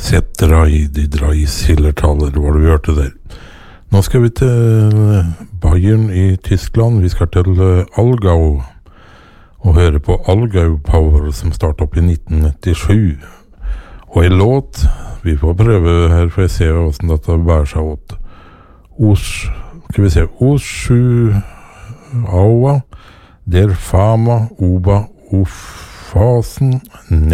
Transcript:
Drei, die drei Sillertaler, var det vi hørte der. Nå skal vi til Bayern i Tyskland. Vi skal til Allgäu og høre på Allgäu Power, som startet opp i 1997. Og en låt, vi får prøve her, for jeg ser hvordan dette bærer seg åt. Skal vi se, Oshu Aua, der Fama Oba Ufasen